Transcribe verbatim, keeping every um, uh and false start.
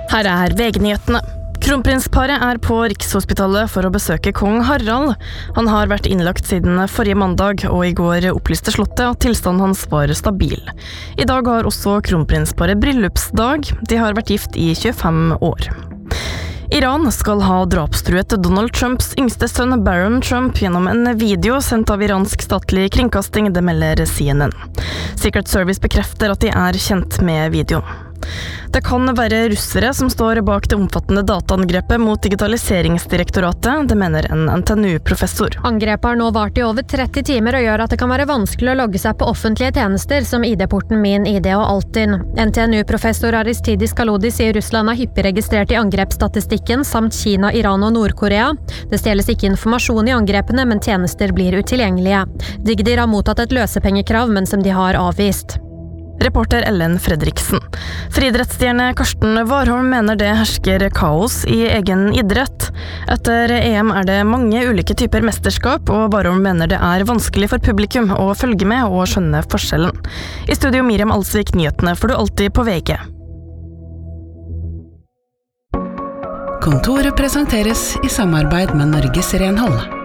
Her er V G-nyhetene. Kronprinsparet er på Rikshospitalet for å besøke kong Harald. Han har vært innlagt siden forrige mandag, og i går opplyste slottet at tilstanden hans var stabil. I dag har også kronprinsparet bryllupsdag. De har vært gift i tjuefem år. Iran skal ha drapstruet Donald Trumps yngste sønn Barron Trump gjennom en video sendt av iransk statlig kringkasting, det melder C N N. Secret Service bekrefter at de er kjent med videoen. Det kan være russere som står bak det omfattende dataangrepet mot digitaliseringsdirektoratet, det mener en N T N U-professor. Angrepet har nå vart i over tretti timer og gjør at det kan være vanskelig å logge seg på offentlige tjenester som I D-porten Min I D og Altinn. N T N U-professor Aristidis Kalodi sier Russland er hyppig registrert i angrepsstatistikken samt Kina, Iran og Nord-Korea. Det stjeles ikke informasjon i angrepene, men tjenester blir utilgjengelige. Digdir har mottatt et løsepengekrav, men som de har avvist. Reporter Ellen Fredriksen. Friidrettsstjerne Karsten Warholm mener det hersker kaos i egen idrett. Etter E M er det mange ulike typer mesterskap, og Warholm mener det er vanskelig for publikum å følge med og skjønne forskjellen. I studio Miriam Alsvik, nyhetene får du alltid på V G. Kontoret presenteres i samarbeid med Norges Renhold.